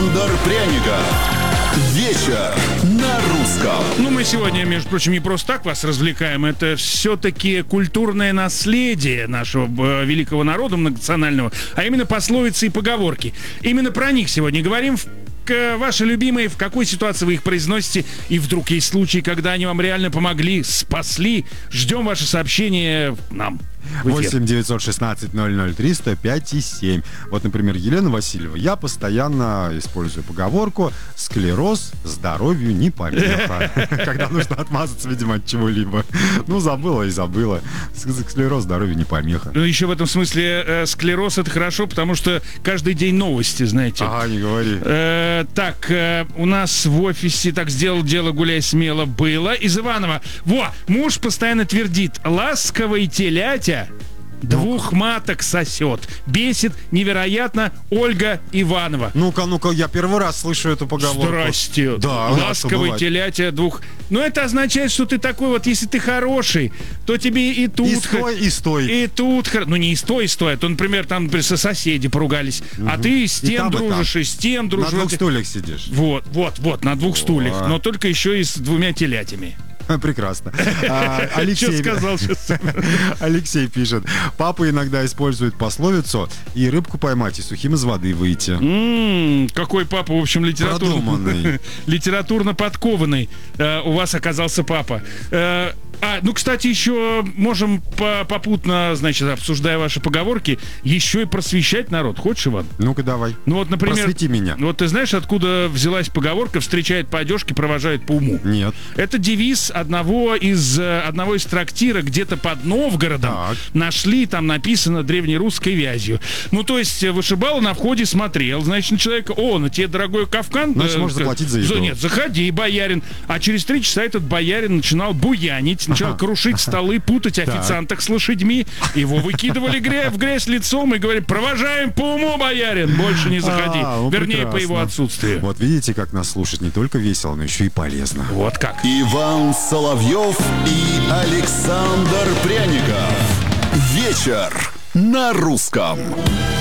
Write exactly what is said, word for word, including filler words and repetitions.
Александр Пряников. Вечер на русском. Ну, мы сегодня, между прочим, не просто так вас развлекаем. Это все-таки культурное наследие нашего э, великого народа многонационального, а именно пословицы и поговорки. Именно про них сегодня говорим. В Ваши любимые, в какой ситуации вы их произносите, и вдруг есть случаи, когда они вам реально помогли, спасли. Ждем ваши сообщения нам. восемь девятьсот шестнадцать ноль ноль триста пять и семь. Вот, например, Елена Васильева. Я постоянно использую поговорку: склероз здоровью не помеха. Когда нужно отмазаться, видимо, от чего-либо. Ну, забыла и забыла. Склероз здоровью не помеха. Ну, еще в этом смысле э, склероз — это хорошо, потому что каждый день новости, знаете. Ага, не говори. Э, так, э, у нас в офисе так сделал дело, гуляй смело, было. Из Иванова. Во, муж постоянно твердит: ласковый телятя двух маток сосет. Бесит невероятно. Ольга Иванова. Ну-ка, ну-ка, я первый раз слышу эту поговорку. Здрасте. Да, ласковый телятя двух. Ну, это означает, что ты такой вот, если ты хороший, то тебе и тут... И стой, и стой. И тут... Ну, не и стой, и стой. А то, например, там, например, соседи поругались. Угу. А ты с тем и дружишь, и, и с тем дружишь. На двух стульях сидишь. Вот, вот, вот, на двух О. стульях. Но только еще и с двумя телятями. Прекрасно. А, Алексей... сказал сейчас? Алексей пишет: папа иногда использует пословицу: и рыбку поймать, и сухим из воды выйти. М-м, какой папа, в общем, литературно, литературно подкованный э, у вас оказался папа. Э, а, ну, кстати, еще можем попутно, значит, обсуждая ваши поговорки, еще и просвещать народ. Хочешь, Иван? Ну-ка, давай. Ну, вот, например... Просвети меня. Вот ты знаешь, откуда взялась поговорка: встречает по одежке, провожает по уму? Нет. Это девиз одного из, одного из трактира где-то под Новгородом. Так. Нашли, там написано древнерусской вязью. Ну, то есть, вышибал на входе, смотрел, значит, на человека: о, на тебе дорогой кафкан. Значит, э, можно заплатить за еду. Нет, заходи, боярин. А через три часа этот боярин начинал буянить, начал ага. крушить столы, путать официанток с лошадьми. Его выкидывали в грязь лицом и говорили: провожаем по уму, боярин, больше не заходи. А, ну, Вернее, прекрасно. по его отсутствию. Вот видите, как нас слушать не только весело, но еще и полезно. Вот как. Иван Соловьев и Александр Пряников. Вечер на русском.